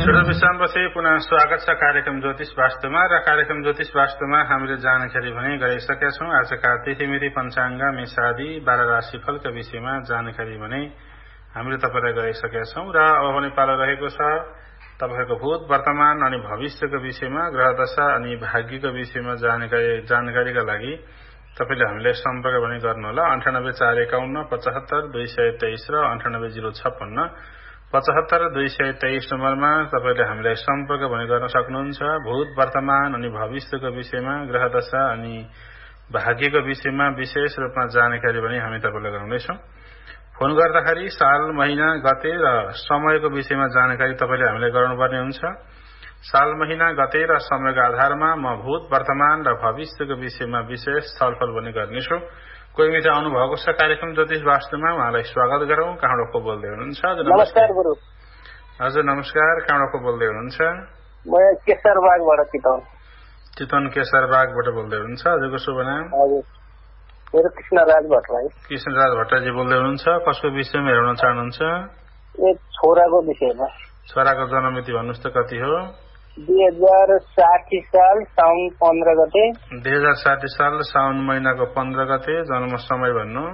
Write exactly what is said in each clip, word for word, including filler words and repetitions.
छोटो विश्रामपछि पुनः स्वागत छ कार्यक्रम ज्योतिष वास्तुमा र कार्यक्रम ज्योतिष वास्तुमा हामीले जानकारी भने गराइसकेका छौं। आजका तिथिमिति पञ्चाङ्ग मेषादि बाह्र राशिफलका विषयमा जानकारी भने हामीले तपाईलाई गराइसकेका छौं र अब भने पालो रहेको छ तपाईको भूत वर्तमान अनि भविष्यको विषयमा ग्रह दशा अनि भाग्यको विषयमा जानकारी जानकारीका लागि तपाईले हामीलाई सम्पर्क भने गर्नु होला। अन्ठानब्बे चार एकाउन्न पचहत्तर दुई सय तेइस र अन्ठानब्बे जिरो छप्पन्न पचहत्तर दुई सय तेइस नम्बरमा तपाईले हामीलाई सम्पर्क भने गर्न सक्नुहुन्छ। भूत वर्तमान अनि भविष्यको विषयमा ग्रह दशा अनि भाग्यको विषयमा विशेष रूपमा जानकारी भने हामी तपाईलाई गराउँदैछौं। फोन गर्दाखेरि साल महिना गते र समयको विषयमा जानकारी तपाईले हामीलाई गराउनुपर्ने हुन्छ। साल महिना गते र समयको आधारमा म भूत वर्तमान र भविष्यको विषयमा विशेष छलफल पनि गर्नेछु। कोही मित्र आउनुभएको छ कार्यक्रम ज्योतिष वास्तुमा, उहाँलाई स्वागत गरौं। कहाँबाट बोल्दै हुनुहुन्छ? नमस्कार गुरु। हजुर नमस्कार, कहाँबाट बोल्दै हुनुहुन्छ? म केशरबागबाट चितवन चितवन केशरबागबाट बोल्दै हुनुहुन्छ। हजुरको शुभ नाम? हजुर मेरो कृष्णराज भट्टराई। कृष्णराज भट्टराईजी बोल्दै हुनुहुन्छ। कसको विषयमा हेर्न चाहनुहुन्छ? एक छोराको विषयमा। छोराको जन्ममिति भन्नुहोस् त कति हो? दुई हजार साठी साल साउन पन्ध्र गते। दुई हजार साठी साल साउन महिनाको पन्ध्र गते। जन्म समय भन्नु?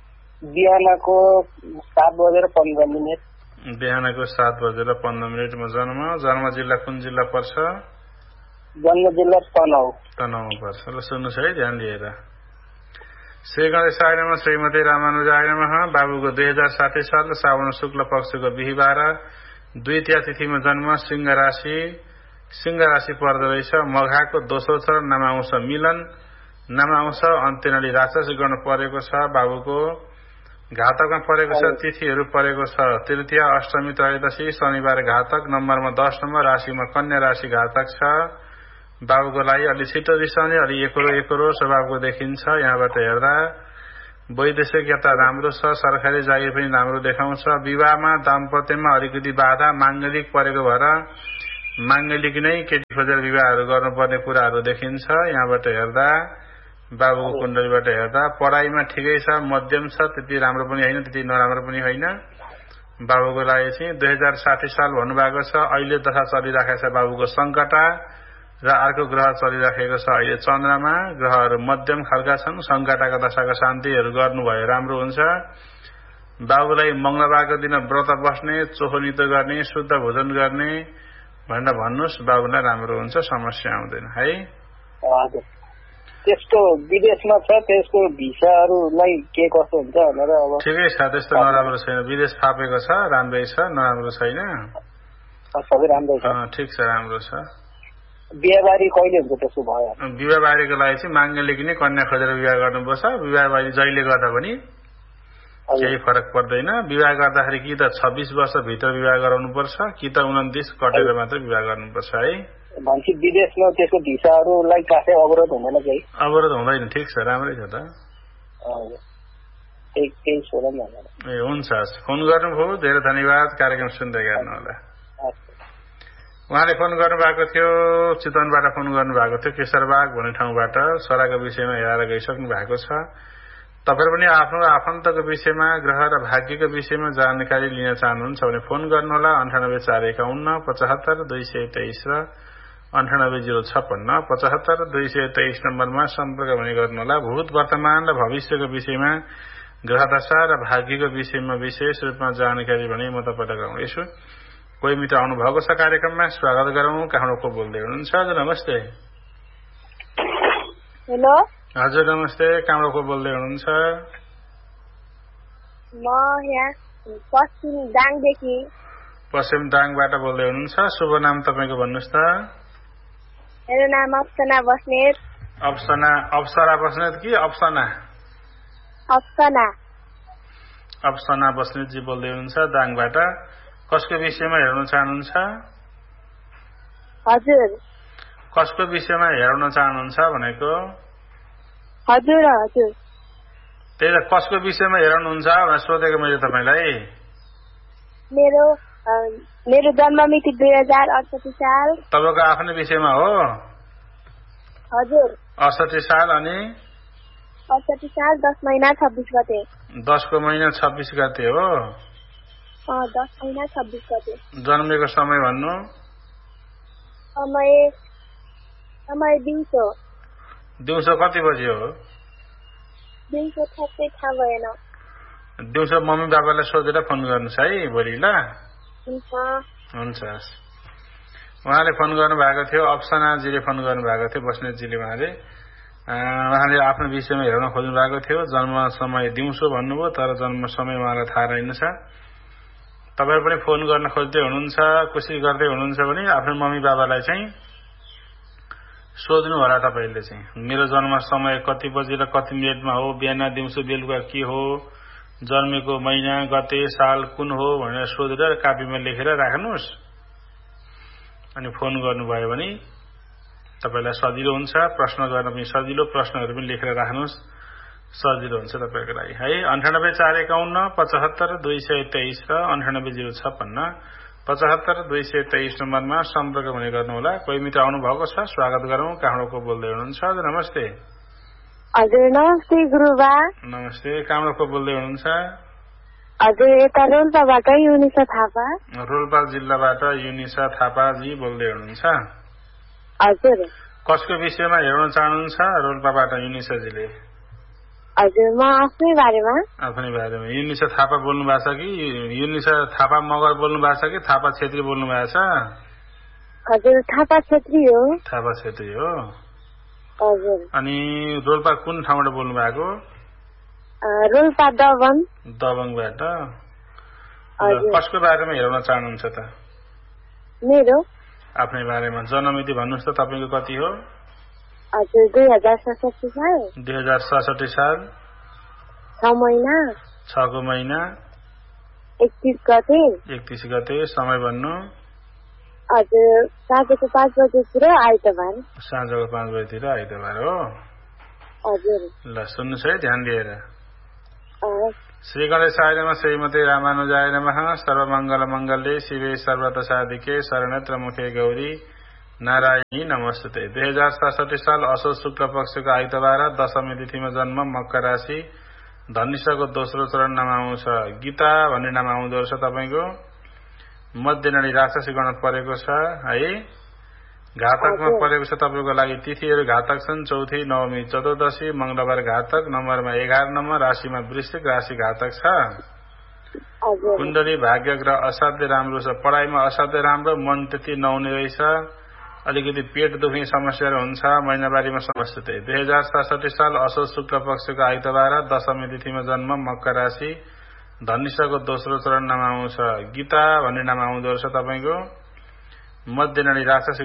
बिहानको सात बजेर पन्ध्र मिनट। बिहानको सात बजेर पन्ध्र मिनटमा जन्म। जन्म जिल्ला कुन जिल्ला पर्छ? जन्म जिल्ला तनहु। तनहु पर्छ। ल सुन्नुहोस् है ध्यान दिएर। श्री गणेशाय नमः, श्रीमती रामानुजाय नमः। बाबुको दुई हजार साठी साल श्रावण शुक्ल पक्षको बिहिबार द्वितीय तिथिमा जन्म। सिंह राशि सिंह राशि पर्दो रहेछ। मघाको दोस्रो छ। नामांश मिलन, नामांश अन्त्यनली राक्षस गण परेको छ। बाबुको घातकमा परेको छ। तिथिहरू परेको छ तृतीय, अष्टमी, त्रयोदशी, शनिबार घातक। नम्बरमा दस नम्बर। राशिमा कन्या राशि घातक छ। बाबुको लागि अलि छिटो रिसाउने, अलि एकरो एकरो स्वभावको देखिन्छ। यहाँबाट हेर्दा वैदेशिक यात्रा राम्रो छ। सरकारी जागिर पनि राम्रो देखाउँछ। विवाहमा दाम्पत्यमा अलिकति बाधा मांगलिक परेको भएर मांगलिक नै केटी खोजेर विवाहहरू गर्नुपर्ने कुराहरू देखिन्छ। यहाँबाट हेर्दा बाबुको कुण्डलीबाट हेर्दा पढाइमा ठिकै छ, मध्यम छ, त्यति राम्रो पनि होइन त्यति नराम्रो पनि होइन। बाबुको लागि चाहिँ दुई हजार साठी साल भन्नुभएको छ। अहिले दशा चलिराखेको छ बाबुको सङ्कटा र अर्को ग्रह चलिराखेको छ अहिले चन्द्रमा। ग्रहहरू मध्यम खालका छन्। सङ्कटाका दशाको शान्तिहरू गर्नुभयो राम्रो हुन्छ। बाबुलाई मंगलबारको दिन व्रत बस्ने, चोखो नितो गर्ने, शुद्ध भोजन गर्ने भनेर भन्नुहोस्। बाबुलाई राम्रो हुन्छ, समस्या आउँदैन है। हजुर। त्यसको विदेशमा छ, त्यसको भिसाहरूलाई के कसो हुन्छ भनेर अब ठिकै छ, त्यस्तो नराम्रो छैन। विदेश फापेको छ, राम्रै छ, नराम्रो छैन। सबै राम्रै छ। ठिक छ, राम्रो छ। बिहाबारी कहिले हुन्छ त्यसो भयो? विवाहबारीको लागि चाहिँ मांगलिक नै कन्या खोजेर विवाह गर्नुपर्छ। विवाहबारी जहिले गर्दा पनि केही फरक पर्दैन। विवाह गर्दाखेरि कि त छब्बीस वर्षभित्र विवाह गराउनुपर्छ कि त उन्तिस कटेर मात्र विवाह गर्नुपर्छ है। भन्छ विदेशमा त्यसको भिसाहरूलाई काफी अवरोध हुँदैन केही? अवरोध हुँदैन। ठिक छ, राम्रै छ त। ए हुन्छ, फोन गर्नुभयो, धेरै धन्यवाद। कार्यक्रम सुन्दै गर्नु होला। उहाँले फोन गर्नुभएको थियो, चितवनबाट फोन गर्नुभएको थियो, केशरबाग भन्ने ठाउँबाट। छोराको विषयमा हेरेर गइसक्नु भएको छ। तपाईहरु पनि आफ्नो आफन्तको विषयमा ग्रह र भाग्यको विषयमा जानकारी लिन चाहनुहुन्छ भने फोन गर्नुहोला। अन्ठानब्बे चार एकाउन्न पचहत्तर दुई सय तेइस र अन्ठानब्बे जिरो छप्पन्न पचहत्तर दुई सय तेइस नम्बरमा सम्पर्क भने गर्नुहोला। भूत वर्तमान र भविष्यको विषयमा ग्रह दशा र भाग्यको विषयमा विशेष रूपमा जानकारी भने म तपाईलाई गराउँदैछु। कोही मित्र आउनु भएको छ कार्यक्रममा, स्वागत गरौं। कहाँबाट को बोल्दै हुनुहुन्छ? हजुर नमस्ते। हेलो। हजुर नमस्ते, कहाँबाट को बोल्दै हुनुहुन्छ? म यहाँ पश्चिम दाङदेखि। पश्चिम दाङबाट बोल्दै हुनुहुन्छ। शुभ नाम तपाईको भन्नुहोस् त? मेरो नाम अप्सना बस्नेत। अप्सना अप्सरा बस्नेत कि अप्सना? अप्सना अप्सना बस्नेतजी बोल्दै हुनुहुन्छ दाङबाट। कसको विषयमा हेर्न चाहनुहुन्छ? हजुर। कसको विषयमा हेर्न चाहनुहुन्छ भनेको? हजुर हजुर। त्यही त कसको विषयमा हेर्नुहुन्छ भनेर सोधेको मैले तपाईलाई। मेरो मेरो जन्ममिति दुई हजार अडसठी साल। तपाईँको आफ्नै विषयमा हो? हजुर। अडसठी साल अनि अडसठी साल दस महिना छब्बीस गते। दसको महिना छब्बीस गते हो? दस महिना छब्बीस गते। जन्मेको समय भन्नु? समय समय दिउँसो दिउँसो कति बजी हो? दिउँसो ठ्याक्कै थाहा भएन। दिउँसो मम्मी बाबालाई सोधेर फोन गर्नुहोस् है भोलि ल। हुन्छ हुन्छ। उहाँले फोन गर्नु भएको थियो, अप्सनाजीले फोन गर्नु भएको थियो, बस्नेतजीले। उहाँले उहाँले आफ्नो विषयमा हेर्न खोज्नु भएको थियो। जन्म समय दिउँसो भन्नुभयो, तर जन्म समय उहाँलाई थाहा रहेनछ। तपाईँ पनि फोन गर्न खोज्दै हुनुहुन्छ, कोसिस गर्दै हुनुहुन्छ भने आफ्नो मम्मी बाबालाई चाहिँ सोध्नु होला। तपाईँले चाहिँ मेरो जन्म समय कति बजी र कति मिनटमा हो, बिहान दिउँसो बेलुका के हो, जन्मेको महिना गते साल कुन हो भनेर सोधेर कापीमा लेखेर राख्नुहोस्। अनि फोन गर्नुभयो भने तपाईँलाई सजिलो हुन्छ। प्रश्न गर्न पनि सजिलो, प्रश्नहरू पनि लेखेर राख्नुहोस्, सजिलो हुन्छ तपाईँको लागि है। अन्ठानब्बे चार एकाउन्न पचहत्तर दुई सय तेइस र अन्ठानब्बे जिरो छप्पन्न पचहत्तर दुई सय तेइस नम्बरमा सम्पर्क हुने गर्नुहोला। कोही मित्र आउनु भएको छ, स्वागत गरौँ। कहाँबाट को बोल्दै हुनुहुन्छ? हजुर नमस्ते। हजुर नमस्ते गुरुबा। नमस्ते। कहाँबाट को बोल्दै हुनुहुन्छ? हजुर यता रोल्पाबाट युनिसा थापा। रोल्पा जिल्लाबाट युनिसा थापाजी बोल्दै हुनुहुन्छ? हजुर। कसको विषयमा हेर्न चाहनुहुन्छ रोल्पाबाट युनिसाजीले? हजुर म आफ्नै बारेमा। आफ्नै बारेमा। युनिसा थापा बोल्नु भएको छ कि युनिसा थापा मगर बोल्नु भएको छ कि थापा छेत्री बोल्नु भएको छ? हजुर थापा छेत्री हो। थापा छेत्री हो। हजुर। अनि रोल्पा कुन ठाउँबाट बोल्नु भएको? रोल्पा दबङ। दबङबाट। कसको बारेमा हेर्न चाहनुहुन्छ त? मेरो आफ्नै बारेमा। जन्ममिति भन्नुहोस् त तपाईँको कति हो? हजुर दुई हजार सडसठी साल। दुई हजार सडसठी साल छ महिना छको महिना एकतिस गते। एकतिस गते। समय भन्नु? हजुर साँझको पाँच बजेतिर आइतबार। साँझको पाँच बजेतिर आइतबार हो। हजुर। ल सुन्नुहोस् है ध्यान दिएर। श्री गणेशाय नमः श्रीमते रामानुजाय नमः सर्वमङ्गल मङ्गले शिवे सर्वत साधिके शरणत्र मुखे गौरी नारायणी नमस्ते। दुई हजार सडसठी साल असोज शुक्ल पक्षको आइतबार दशमी तिथिमा जन्म, मकर राशि, धनिष्ठको दोस्रो चरण नाम आउँछ गीता भन्ने नाम आउँदो रहेछ। तपाईँको मध्य नडी राक्षसी गण परेको छ है। घातकमा परेको छ तपाईँको लागि। तिथिहरू घातक छन्। चौथी, नवमी, चतुर्दशी, मंगलबार घातक। नम्बरमा एघार नम्बर। राशिमा वृश्चिक राशि घातक छ। कुण्डली भाग्य ग्रह असाध्य राम्रो छ। पढाइमा असाध्य राम्रो, मन त्यति नहुने रहेछ। अलिकति पेट दुख्ने समस्याहरू हुन्छ। महिनावारीमा समस्या त्यही। दुई हजार सडसठी साल असोज शुक्ल पक्षको आइतबार दशमी तिथिमा जन्म, मकर राशि, धनिष्ठको दोस्रो चरण नाम आउँछ गीता भन्ने नाम आउँदो रहेछ। तपाईँको मध्य नडी राक्षसी